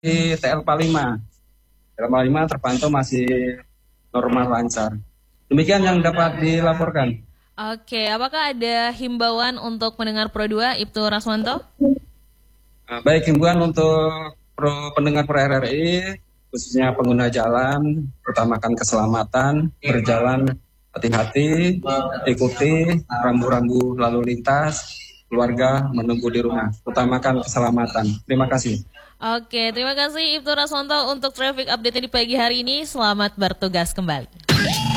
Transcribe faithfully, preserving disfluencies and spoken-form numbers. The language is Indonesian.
Di T L empat puluh lima. T L empat puluh lima terpantau masih normal lancar. Demikian yang dapat dilaporkan. Oke, apakah ada himbauan untuk pendengar Pro dua, Ibtu Raswanto? Nah, baik, himbauan untuk pro, pendengar Pro R R I, khususnya pengguna jalan, utamakan keselamatan, berjalan hati-hati, ikuti rambu-rambu lalu lintas, keluarga menunggu di rumah, utamakan keselamatan. Terima kasih. Oke, terima kasih Ibtu Raswanto untuk traffic update di pagi hari ini. Selamat bertugas kembali.